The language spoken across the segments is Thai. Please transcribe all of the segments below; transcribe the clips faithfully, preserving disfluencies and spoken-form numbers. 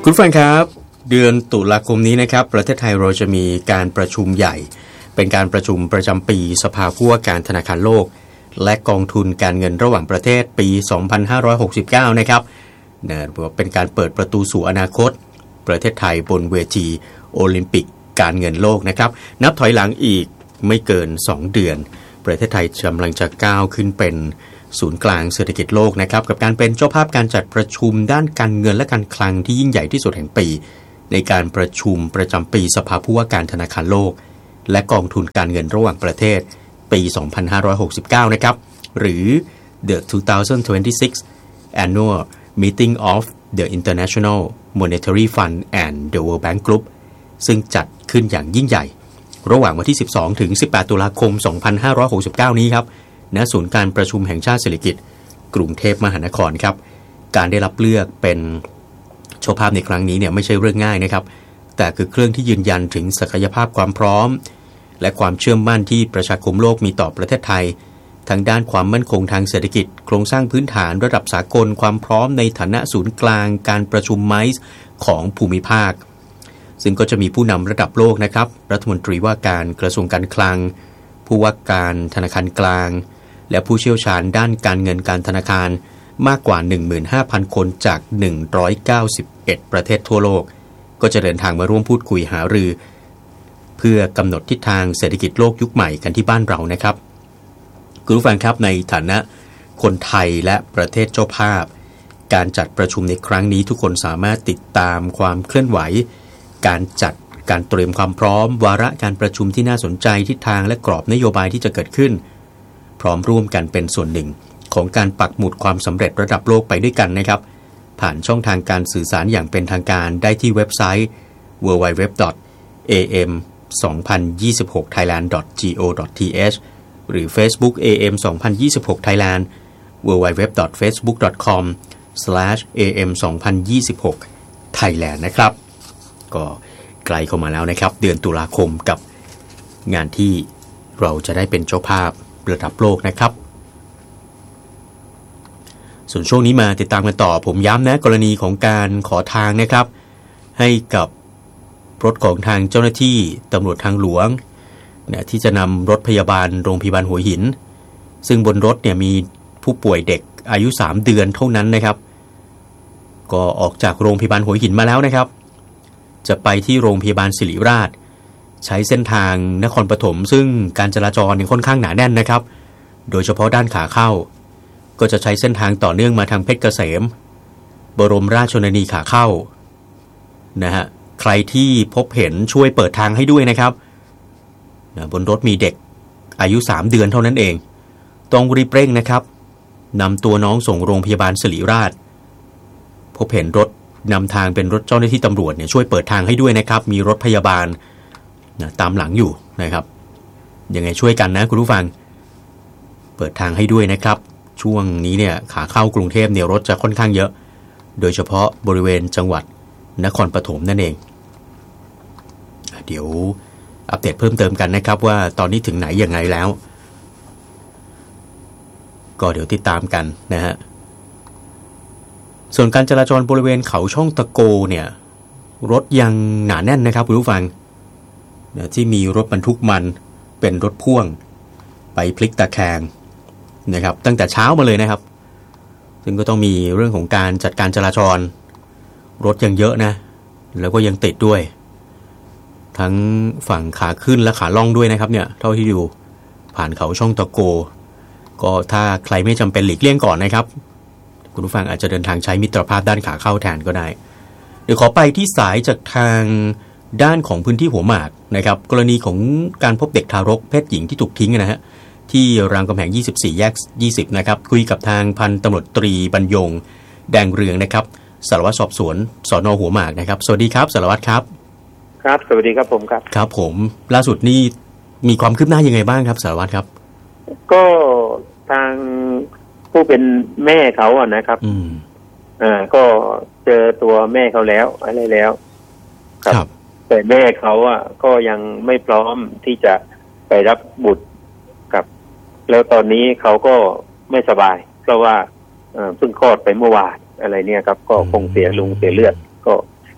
คุณผู้ฟังครับเดือนตุลาคมนี้นะครับประเทศไทยเราจะมีการประชุมใหญ่เป็นการประชุมประจำปีสภาผู้ว่าการธนาคารโลกและกองทุนการเงินระหว่างประเทศปีสองพันห้าร้อยหกสิบเก้านะครับนะเป็นการเปิดประตูสู่อนาคตประเทศไทยบนเวทีโอลิมปิกการเงินโลกนะครับนับถอยหลังอีกไม่เกินสองเดือนประเทศไทยกำลังจะก้าวขึ้นเป็นศูนย์กลางเศรษฐกิจโลกนะครับกับการเป็นเจ้าภาพการจัดประชุมด้านการเงินและการคลังที่ยิ่งใหญ่ที่สุดแห่งปีในการประชุมประจำปีสภาผู้ว่าการธนาคารโลกและกองทุนการเงินระหว่างประเทศปีสองพันห้าร้อยหกสิบเก้านะครับหรือ The สองพันยี่สิบหก Annual Meeting of the International Monetary Fund and the World Bank Group ซึ่งจัดขึ้นอย่างยิ่งใหญ่ระหว่างวันที่สิบสองถึงสิบแปดตุลาคมสองพันห้าร้อยหกสิบเก้านี้ครับณศูนย์การประชุมแห่งชาติเศรษฐกิจกรุงเทพมหานครครับการได้รับเลือกเป็นเจ้าภาพในครั้งนี้เนี่ยไม่ใช่เรื่องง่ายนะครับแต่คือเครื่องที่ยืนยันถึงศักยภาพความพร้อมและความเชื่อมั่นที่ประชาคมโลกมีต่อประเทศไทยทั้งด้านความมั่นคงทางเศรษฐกิจโครงสร้างพื้นฐานระดับสากลความพร้อมในฐานะศูนย์กลางการประชุมไมซ์ของภูมิภาคซึ่งก็จะมีผู้นำระดับโลกนะครับรัฐมนตรีว่าการกระทรวงการคลังผู้ว่าการธนาคารกลางและผู้เชี่ยวชาญด้านการเงินการธนาคารมากกว่า หนึ่งหมื่นห้าพัน คนจากหนึ่งร้อยเก้าสิบเอ็ดประเทศทั่วโลกก็จะเดินทางมาร่วมพูดคุยหารือเพื่อกำหนดทิศทางเศรษฐกิจโลกยุคใหม่กันที่บ้านเรานะครับคุณผู้ฟังครับในฐานะคนไทยและประเทศเจ้าภาพการจัดประชุมในครั้งนี้ทุกคนสามารถติดตามความเคลื่อนไหวการจัดการเตรียมความพร้อมวาระการประชุมที่น่าสนใจทิศทางและกรอบนโยบายที่จะเกิดขึ้นพร้อมร่วมกันเป็นส่วนหนึ่งของการปักหมุดความสำเร็จระดับโลกไปด้วยกันนะครับผ่านช่องทางการสื่อสารอย่างเป็นทางการได้ที่เว็บไซต์ ดับเบิลยู ดับเบิลยู ดับเบิลยู ดอท เอ เอ็ม สองพันยี่สิบหก ไทยแลนด์ ดอท จี โอ ดอท ที เอช หรือ Facebook เอ เอ็ม สองพันยี่สิบหก Thailand ดับเบิลยู ดับเบิลยู ดับเบิลยู ดอท เฟซบุ๊ก ดอท คอม สแลช เอ เอ็ม สองพันยี่สิบหก Thailand นะครับก็ใกล้เข้ามาแล้วนะครับเดือนตุลาคมกับงานที่เราจะได้เป็นเจ้าภาพระดับโลกนะครับส่วนช่วงนี้มาติดตามกันต่อผมย้ำนะกรณีของการขอทางนะครับให้กับรถของทางเจ้าหน้าที่ตำรวจทางหลวงเนี่ยที่จะนำรถพยาบาลโรงพยาบาลหัวหินซึ่งบนรถเนี่ยมีผู้ป่วยเด็กอายุสามเดือนเท่านั้นนะครับก็ออกจากโรงพยาบาลหัวหินมาแล้วนะครับจะไปที่โรงพยาบาลศิริราชใช้เส้นทางนครปฐมซึ่งการจราจรค่อนข้างหนาแน่นนะครับโดยเฉพาะด้านขาเข้าก็จะใช้เส้นทางต่อเนื่องมาทางเพชรเกษมบรมราชชนนีขาเข้านะฮะใครที่พบเห็นช่วยเปิดทางให้ด้วยนะครับนะบนรถมีเด็กอายุสามเดือนเท่านั้นเองต้องรีบเร่งนะครับนำตัวน้องส่งโรงพยาบาลศิริราชพบเห็นรถนำทางเป็นรถเจ้าหน้าที่ตำรวจเนี่ยช่วยเปิดทางให้ด้วยนะครับมีรถพยาบาลนะตามหลังอยู่นะครับยังไงช่วยกันนะคุณผู้ฟังเปิดทางให้ด้วยนะครับช่วงนี้เนี่ยขาเข้ากรุงเทพเนี่ยรถจะค่อนข้างเยอะโดยเฉพาะบริเวณจังหวัดนครปฐมนั่นเองเดี๋ยวอัปเดตเพิ่มเติมกันนะครับว่าตอนนี้ถึงไหนยังไงแล้วก็เดี๋ยวติดตามกันนะฮะส่วนการจราจรบริเวณเขาช่องตะโกเนี่ยรถยังหนาแน่นนะครับคุณผู้ฟังนะที่มีรถบรรทุกมันเป็นรถพ่วงไปพลิกตะแคงนะครับตั้งแต่เช้ามาเลยนะครับซึ่งก็ต้องมีเรื่องของการจัดการจราจรรถยังเยอะนะแล้วก็ยังติดด้วยทั้งฝั่งขาขึ้นและขาล่องด้วยนะครับเนี่ยเท่าที่ดูผ่านเขาช่องตะโกก็ถ้าใครไม่จำเป็นหลีกเลี่ยงก่อนนะครับคุณผู้ฟังอาจจะเดินทางใช้มิตรภาพด้านขาเข้าแทนก็ได้เดี๋ยวขอไปที่สายจากทางด้านของพื้นที่หัวหมากนะครับกรณีของการพบเด็กทารกเพศหญิงที่ถูกทิ้งนะฮะที่รามคำแหงยี่สิบสี่แยกยี่สิบนะครับคุยกับทางพันตำรวจตรีบรรยงแดงเรืองนะครับสารวัตรสอบสวนสน.หัวหมากนะครับสวัสดีครับสารวัตรครับครับสวัสดีครับผมครับครับผมล่าสุดนี่มีความคืบหน้ายังไงบ้างครับสารวัตรครับก็ทางผู้เป็นแม่เขาอ่ะนะครับอืมอ่าก็เจอตัวแม่เขาแล้วอะไรแล้วครับแต่แม่เขาอ่ะก็ยังไม่พร้อมที่จะไปรับบุตรครับแล้วตอนนี้เขาก็ไม่สบายเพราะว่าเพิ่งคลอดไปเมื่อวานอะไรเนี่ยครับก็คงเสียลุงเสียเลือดก็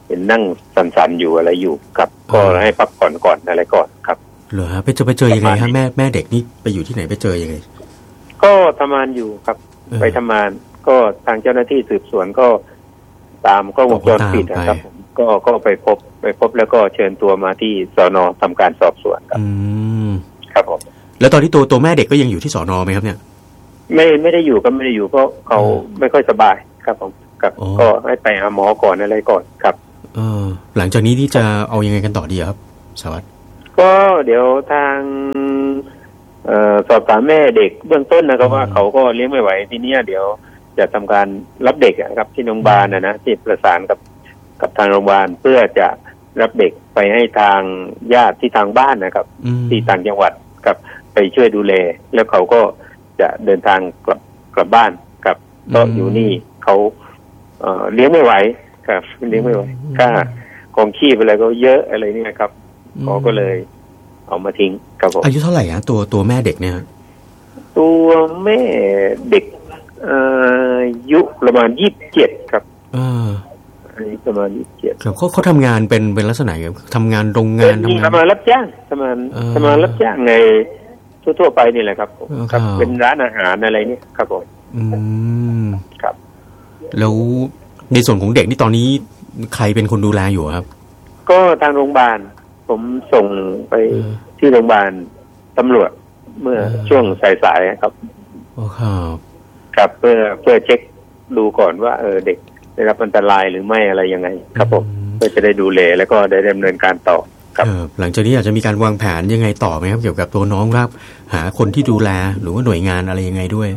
เห็นนั่งสันๆอยู่อะไรอยู่ครับก็ให้พักผ่อนก่อนอะไรก่อนครับเหรอฮะไปเจอไปเจอยังไงฮะแม่แม่เด็กนี่ไปอยู่ที่ไหนไปเจอยังไงก็ทำงานอยู่ครับไปทำงานก็ทางเจ้าหน้าที่สืบสวนก็ตามก็วงจรปิดนะครับผมก็ก็ไปพบไปพบแล้วก็เชิญตัวมาที่สน.ทำการสอบสวนครับครับผมแล้วตอนที่ตัวตัวแม่เด็กก็ยังอยู่ที่สน.ไหมครับเนี่ยไม่ไม่ได้อยู่ก็ไม่ได้อยู่เพราะเขาไม่ค่อยสบายครับผมครับก็ให้ไปหาหมอก่อนอะไรก่อนครับเออหลังจากนี้ที่จะเอายังไงกันต่อดีครับสวัสดิ์ก็เดี๋ยวทางเอ่อสอบถามแม่เด็กเบื้องต้นนะครับว่าเขาก็เลี้ยงไม่ไหวทีนี้เดี๋ยวจะทำการรับเด็กครับที่โรงพยาบาลนะนะที่ประสานกับกับทางโรงพยาบาลเพื่อจะรับเด็กไปให้ทางญาติที่ทางบ้านนะครับที่ต่างจังหวัดกับไปช่วยดูแลแล้วเขาก็จะเดินทางกลับกลับบ้านกับก็อยู่นี่เขาเอ่อเลี้ยงไม่ไหวครับเลี้ยงไม่ไหวค่าของชีพอะไรก็เยอะอะไรนี่ครับเขาก็เลยเอามาทิ้งครับผมอายุเท่าไหร่ฮะตัวตัวแม่เด็กเนี่ยตัวแม่เด็กอายุประมาณยี่สิบเจ็ดครับอ่าอายุประมาณยี่สิบเจ็ดครับเขาเขาทำงานเป็นเป็นลักษณะแบบทำงานโรงงานทำงานทำงานรับจ้างทำงานทำงานรับจ้างในทั่วๆไปนี่แหละครับครับเป็นร้านอาหารอะไรนี่ครับผมอืมครับแล้วในส่วนของเด็กนี่ตอนนี้ใครเป็นคนดูแลอยู่ครับก็ทางโรงพยาบาลผมส่งไปที่โรงพยาบาลตำรวจเมื่อช่วงสายๆครับโอ้ครับครับเพื่อเพื่อเช็คดูก่อนว่าเออเด็กได้รับอันตรายหรือไม่อะไรยังไงครับผมเพื่อจะได้ดูแลแล้วก็ได้ดำเนินการต่อครับหลังจากนี้อาจจะมีการวางแผนยังไงต่อไหมครับเกี่ยวกับตัวน้องครับหาคนที่ดูแลหรือว่าหน่วยงานอะไรยังไงด้วย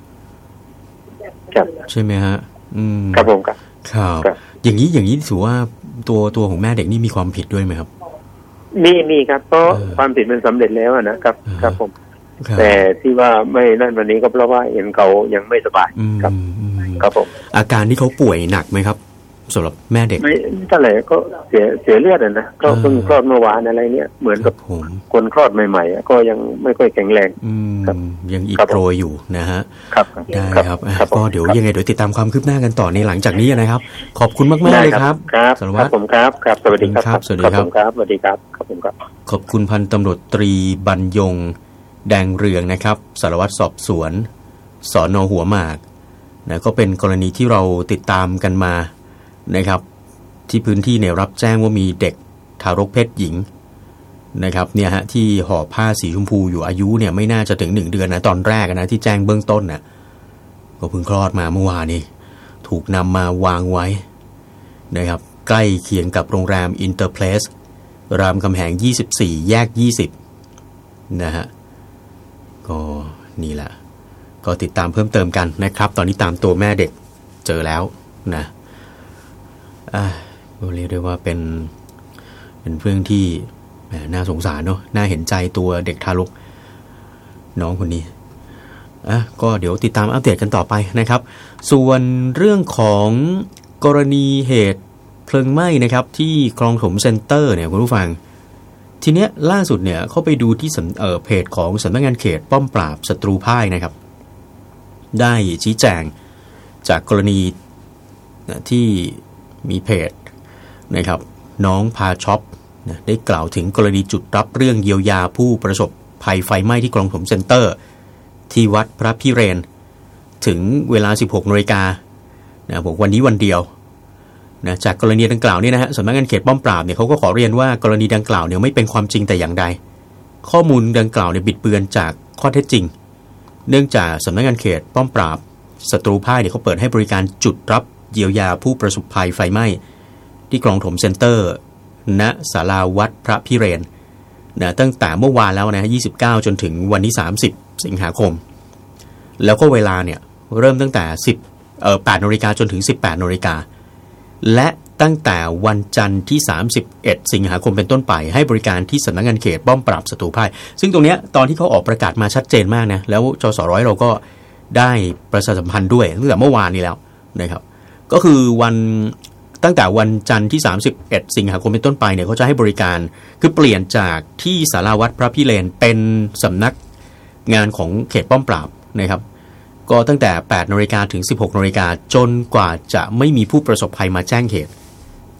ครับใช่ไหมฮะอืมครับผมครับครับอย่างนี้อย่างนี้ถือว่าตัวตัวของแม่เด็กนี่มีความผิดด้วยไหมครับมีมีครับเพราะความผิดมันสำเร็จแล้วนะครับครับผมแต่ที่ว่าไม่นั่นวันนี้ก็เพราะว่าเห็นเขายังไม่สบายครับครับผมอาการที่เขาป่วยหนักไหมครับสำหรับแม่เด็กไม่เท่าไหร่ก็เสียเสียเลือดนะก็เพิ่งคลอดเมื่อวานอะไรเนี้ยเหมือนกับคนคลอดใหม่ๆก็ยังไม่ค่อยแข็งแรงยังอิดโรยอยู่นะฮะครับได้ครับก็เดี๋ยวยังไงเดี๋ยวติดตามความคืบหน้ากันต่อในหลังจากนี้นะครับขอบคุณมากๆเลยครับครับครับผมครับครับสวัสดีครับสวัสดีครับครับสวัสดีครับขอบคุณครับขอบคุณพันตำรวจตรีบรรยงแดงเรืองนะครับสารวัตรสอบสวนสน.หัวหมากนะก็เป็นกรณีที่เราติดตามกันมานะครับที่พื้นที่เนี่ยรับแจ้งว่ามีเด็กทารกเพศหญิงนะครับเนี่ยฮะที่ห่อผ้าสีชมพูอยู่อายุเนี่ยไม่น่าจะถึงหนึ่งเดือนนะตอนแรกนะที่แจ้งเบื้องต้นน่ะก็เพิ่งคลอดมาเมื่อวานนี้ถูกนำมาวางไว้นะครับใกล้เคียงกับโรงแรมอินเตอร์เพลสรามคำแหงยี่สิบสี่แยกยี่สิบนะฮะก็นี่แหละก็ติดตามเพิ่มเติมกันนะครับตอนนี้ตามตัวแม่เด็กเจอแล้วนะอ่าเรียกได้ว่าเป็นเป็นเรื่องที่น่าสงสารเนาะน่าเห็นใจตัวเด็กทารกน้องคนนี้อ่ะก็เดี๋ยวติดตามอัปเดตกันต่อไปนะครับส่วนเรื่องของกรณีเหตุเพลิงไหม้นะครับที่คลองถมเซ็นเตอร์เนี่ยคุณผู้ฟังทีเนี้ยล่าสุดเนี่ยเขาไปดูที่เอ่อเพจของสำนักงานเขตป้อมปราบศัตรูพ่ายนะครับได้ชี้แจงจากกรณีที่มีเพจนะครับน้องพาช็อปนะได้กล่าวถึงกรณีจุดรับเรื่องเยียวยาผู้ประสบภัยไฟไหม้ที่คลองถมเซ็นเตอร์ที่วัดพระพิเรนถึงเวลา สิบหกนาฬิกา นนะบอกวันนี้วันเดียวนะจากกรณีดังกล่าวนี้นะฮะสำนักงานเขตป้อมปราบเนี่ยเขาก็ขอเรียนว่ากรณีดังกล่าวเนี่ยไม่เป็นความจริงแต่อย่างใดข้อมูลดังกล่าวเนี่ยบิดเบือนจากข้อเท็จจริงเนื่องจากสำนักงานเขตป้อมปราบศัตรูพ่ายเนี่ยเขาเปิดให้บริการจุดรับเยียวยาผู้ประสบภัยไฟไหม้ที่คลองถมเซ็นเตอร์ณศาลาวัดพระพิเรนนะตั้งแต่เมื่อวานแล้วนะยี่สิบเก้าจนถึงวันที่สามสิบสิงหาคมแล้วก็เวลาเนี่ยเริ่มตั้งแต่สิบเอ่อแปดนาฬิกาจนถึงสิบแปดนาฬิกาและตั้งแต่วันจันทร์ที่สามสิบเอ็ดสิงหาคมเป็นต้นไปให้บริการที่สำนักงานเขตป้อมปราบศัตรูพ่ายซึ่งตรงเนี้ยตอนที่เขาออกประกาศมาชัดเจนมากนะแล้วจสร้อยเราก็ได้ประชาสัมพันธ์ด้วยตั้งแต่เมื่อวานนี้แล้วนะครับก็คือวันตั้งแต่วันจันทร์ที่สามสิบเอ็ดสิงหาคมเป็นต้นไปเนี่ยเขาจะให้บริการคือเปลี่ยนจากที่ศาลาวัดพระพิเรนเป็นสำนักงานของเขตป้อมปราบนะครับก็ตั้งแต่แปดนาฬิกาถึงสิบหกนาฬิกาจนกว่าจะไม่มีผู้ประสบภัยมาแจ้งเหตุ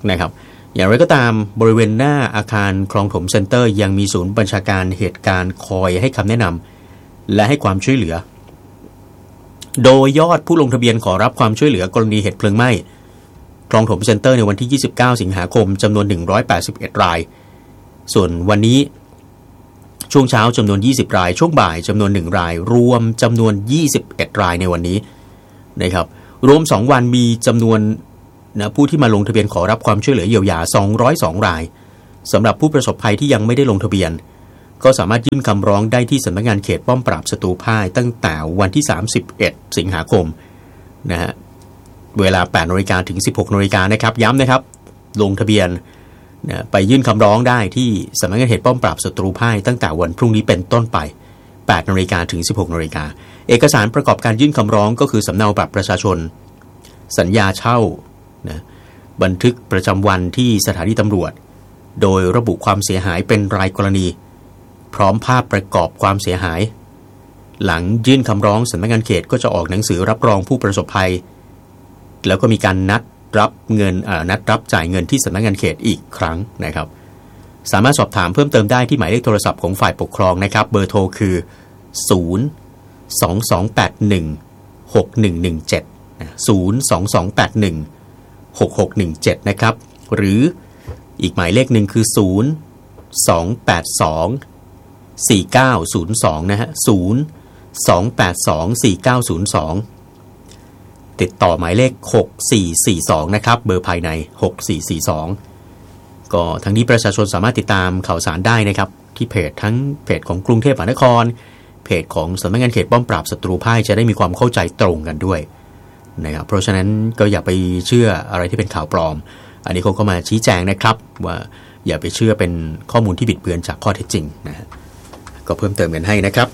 นะครับอย่างไรก็ตามบริเวณหน้าอาคารคลองถมเซ็นเตอร์ยังมีศูนย์บัญชาการเหตุการณ์คอยให้คำแนะนำและให้ความช่วยเหลือโดยยอดผู้ลงทะเบียนขอรับความช่วยเหลือกรณีเหตุเพลิงไหม้คลองถมเซ็นเตอร์ในวันที่ยี่สิบเก้าสิงหาคมจำนวนหนึ่งร้อยแปดสิบเอ็ดรายส่วนวันนี้ช่วงเช้าจำนวนยี่สิบรายช่วงบ่ายจำนวนหนึ่งรายรวมจำนวนยี่สิบเอ็ดรายในวันนี้นะครับรวมสองวันมีจำนวนนะผู้ที่มาลงทะเบียนขอรับความช่วยเหลือเยียวยาสองร้อยสองรายสำหรับผู้ประสบภัยที่ยังไม่ได้ลงทะเบียนก็สามารถยื่นคำร้องได้ที่สำนักงานเขตป้อมปราบศัตรูพ่ายตั้งแต่วันที่สามสิบเอ็ดสิงหาคมนะฮะเวลา แปดนาฬิกา ถึง สิบหกนาฬิกานะครับย้ำนะครับลงทะเบียนนะไปยื่นคำร้องได้ที่สำนักงานเขตป้อมปราบศัตรูพ่ายตั้งแต่วันพรุ่งนี้เป็นต้นไป แปดนาฬิกา ถึง สิบหกนาฬิกาเอกสารประกอบการยื่นคำร้องก็คือสำเนาบัตรประชาชนสัญญาเช่านะบันทึกประจำวันที่สถานีตำรวจโดยระบุความเสียหายเป็นรายกรณีพร้อมภาพประกอบความเสียหายหลังยื่นคำร้องสำนักงานเขตก็จะออกหนังสือรับรองผู้ประสบภัยแล้วก็มีการนัดรับเงินนัดรับจ่ายเงินที่สำนักงานเขตอีกครั้งนะครับสามารถสอบถามเพิ่มเติมได้ที่หมายเลขโทรศัพท์ของฝ่ายปกครองนะครับเบอร์โทรคือศูนย์ สอง สอง แปด หนึ่ง หก หนึ่ง หนึ่ง เจ็ดศูนย์ สอง สอง แปด หนึ่ง หก หก หนึ่ง เจ็ดนะครับหรืออีกหมายเลขหนึ่งคือศูนย์ สอง แปด สอง สี่ เก้า ศูนย์ สองนะฮะศูนย์ สอง แปด สอง สี่ เก้า ศูนย์ สองติดต่อหมายเลขหกสี่สี่สองนะครับเบอร์ภายในหกสี่สี่สองก็ทั้งนี้ประชาชนสามารถติดตามข่าวสารได้นะครับที่เพจทั้งเพจของกรุงเทพมหานครเพจของสำนักงานเขตป้อมปราบศัตรูพ่ายจะได้มีความเข้าใจตรงกันด้วยนะครับเพราะฉะนั้นก็อย่าไปเชื่ออะไรที่เป็นข่าวปลอมอันนี้เขาก็มาชี้แจงนะครับว่าอย่าไปเชื่อเป็นข้อมูลที่บิดเบือนจากข้อเท็จจริงนะฮะก็เพิ่มเติมกันให้นะครับ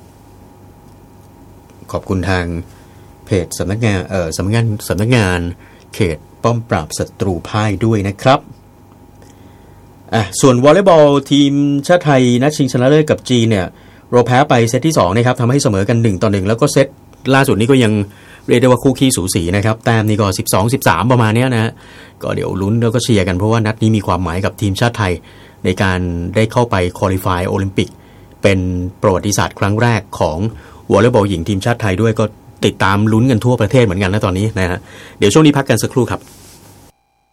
ขอบคุณทางเพจสำนักงานเอ่อสำนักงานสำนักงานเขตป้อมปราบศัตรูพ่ายด้วยนะครับอ่ะส่วนวอลเลย์บอลทีมชาติไทยนัดชิงชนะเลิศกับจีนเนี่ยเราแพ้ไปเซตที่สองนะครับทำให้เสมอกันหนึ่งต่อหนึ่งแล้วก็เซตล่าสุดนี้ก็ยังเรียกได้ว่าคู่ขี้สูสีนะครับแต้มนี่ก็สิบสอง สิบสามประมาณนี้นะฮะก็เดี๋ยวลุ้นแล้วก็เชียร์กันเพราะว่านัดนี้มีความหมายกับทีมชาติไทยในการได้เข้าไปควอลิฟายโอลิมปิกเป็นประวัติศาสตร์ครั้งแรกของวอลเลย์บอลหญิงทีมชาติไทยด้วยก็ติดตามลุ้นกันทั่วประเทศเหมือนกันนะตอนนี้นะฮะเดี๋ยวช่วงนี้พักกันสักครู่ครับ